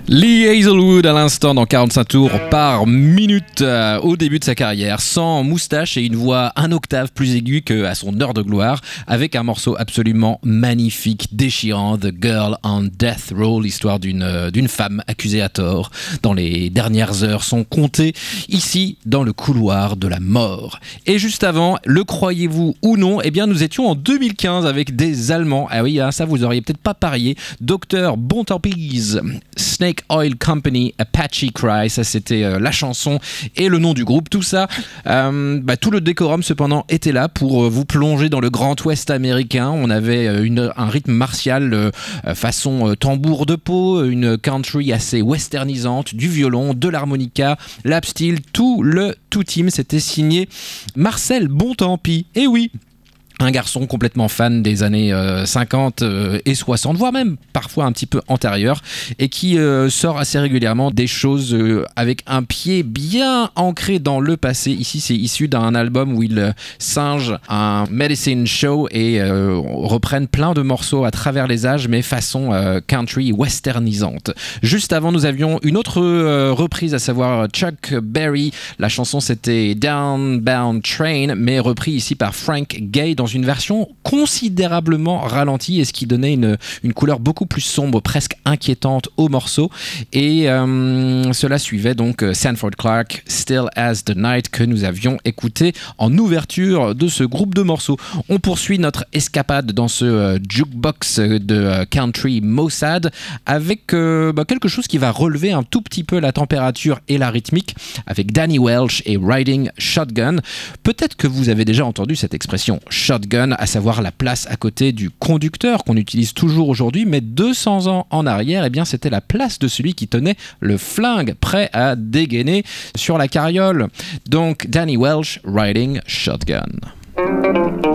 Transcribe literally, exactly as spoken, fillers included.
Lee Hazlewood à l'instant dans quarante-cinq tours par minute euh, au début de sa carrière, sans moustache et une voix un octave plus aiguë qu'à son heure de gloire, avec un morceau absolument magnifique, déchirant, The Girl on Death Row, l'histoire d'une, euh, d'une femme accusée à tort dont les dernières heures sont comptées ici dans le couloir de la mort. Et juste avant, le croyez-vous ou non, eh bien nous étions en deux mille quinze avec des Allemands, ah oui, hein, ça vous auriez peut-être pas parié, Docteur Bontempies, Snake Oil Company, Apache Cry, ça c'était euh, la chanson et le nom du groupe, tout ça, euh, bah, tout le décorum cependant était là pour euh, vous plonger dans le Grand Ouest américain. On avait euh, une, un rythme martial euh, façon euh, tambour de peau, une country assez westernisante, du violon, de l'harmonica, lap steel, tout le tout team. C'était signé Marcel Bontempi, et oui, un garçon complètement fan des années euh, cinquante euh, et soixante, voire même parfois un petit peu antérieur, et qui euh, sort assez régulièrement des choses euh, avec un pied bien ancré dans le passé. Ici, c'est issu d'un album où il euh, singe un medicine show et euh, reprennent plein de morceaux à travers les âges, mais façon euh, country westernisante. Juste avant, nous avions une autre euh, reprise, à savoir Chuck Berry. La chanson, c'était Downbound Train, mais repris ici par Frank Gay dans une version considérablement ralentie, et ce qui donnait une, une couleur beaucoup plus sombre, presque inquiétante au morceau. Et euh, cela suivait donc Sanford Clark, Still as the Night, que nous avions écouté en ouverture de ce groupe de morceaux. On poursuit notre escapade dans ce euh, jukebox de euh, country Mossad avec euh, bah, quelque chose qui va relever un tout petit peu la température et la rythmique, avec Danny Welch et Riding Shotgun. Peut-être que vous avez déjà entendu cette expression shotgun, à savoir la place à côté du conducteur qu'on utilise toujours aujourd'hui, mais deux cents ans en arrière, eh bien, c'était la place de celui qui tenait le flingue prêt à dégainer sur la carriole. Donc Danny Welch, Riding Shotgun.